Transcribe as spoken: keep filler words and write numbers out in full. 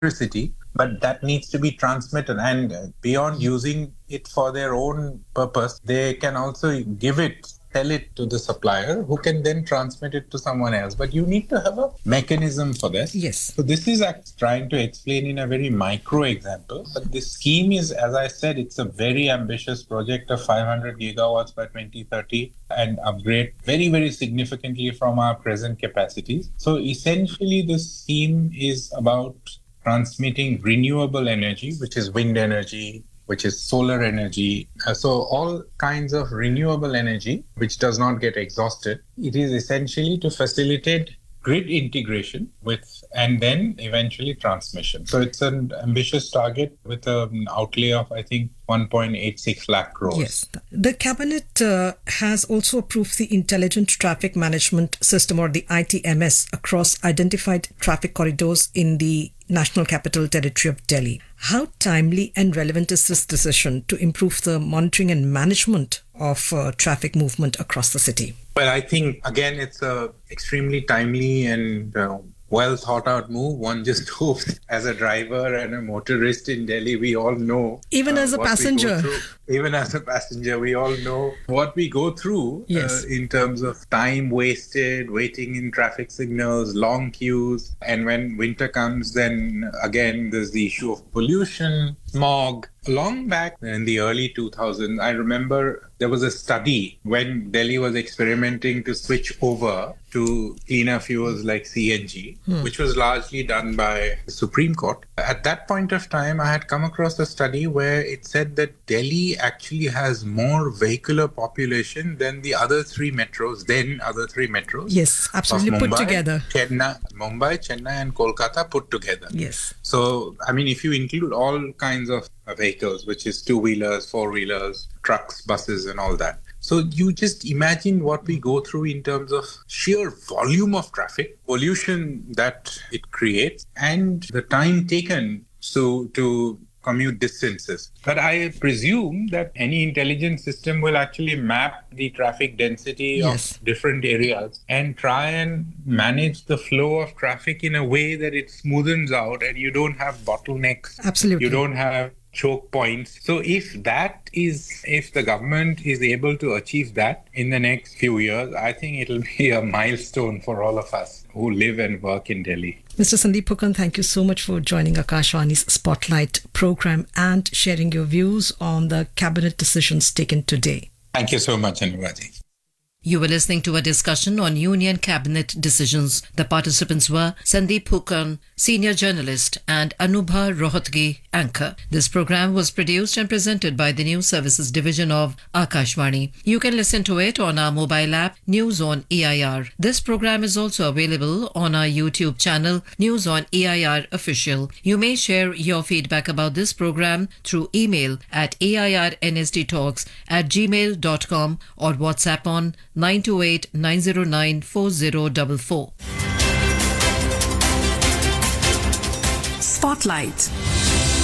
electricity, but that needs to be transmitted. And beyond using it for their own purpose, they can also give it, sell it to the supplier who can then transmit it to someone else. But you need to have a mechanism for this. Yes. So this is trying to explain in a very micro example. But this scheme is, as I said, it's a very ambitious project of five hundred gigawatts by twenty thirty and upgrade very, very significantly from our present capacities. So essentially, this scheme is about transmitting renewable energy, which is wind energy, which is solar energy. Uh, so all kinds of renewable energy, which does not get exhausted. It is essentially to facilitate grid integration with, and then eventually transmission. So it's an ambitious target with an outlay of, I think, one point eight six lakh crores. Yes. The Cabinet uh, has also approved the Intelligent Traffic Management System, or the I T M S, across identified traffic corridors in the National Capital Territory of Delhi. How timely and relevant is this decision to improve the monitoring and management of uh, traffic movement across the city? Well, I think, again, it's a extremely timely and uh, well thought out move. One just hopes, as a driver and a motorist in Delhi, we all know. Even uh, as a passenger. Even as a passenger, we all know what we go through yes. uh, in terms of time wasted, waiting in traffic signals, long queues. And when winter comes, then again, there's the issue of pollution, smog. Long back in the early two thousands, I remember there was a study when Delhi was experimenting to switch over to cleaner fuels like C N G, hmm. which was largely done by the Supreme Court. At that point of time, I had come across a study where it said that Delhi actually has more vehicular population than the other three metros, then other three metros. Yes, absolutely, Mumbai, put together. Chennai, Mumbai, Chennai and Kolkata put together. Yes. So, I mean, if you include all kinds of vehicles, which is two-wheelers, four-wheelers, trucks, buses and all that. So you just imagine what we go through in terms of sheer volume of traffic, pollution that it creates, and the time taken so to commute distances. But I presume that any intelligent system will actually map the traffic density yes. of different areas and try and manage the flow of traffic in a way that it smoothens out and you don't have bottlenecks. Absolutely. You don't have choke points. So if that is, if the government is able to achieve that in the next few years, I think it'll be a milestone for all of us who live and work in Delhi. Mister Sandeep Phukkan, thank you so much for joining Akashvani's Spotlight program and sharing your views on the cabinet decisions taken today. Thank you so much, Anubhaji. You were listening to a discussion on Union Cabinet decisions. The participants were Sandeep Phukkan, senior journalist, and Anubha Rohatgi, anchor. This program was produced and presented by the News Services Division of Akashvani. You can listen to it on our mobile app, News on A I R. This program is also available on our YouTube channel, News on A I R Official. You may share your feedback about this program through email at airnsdtalks at gmail dot com or WhatsApp on nine two eight, nine zero nine, four zero four four. Spotlight.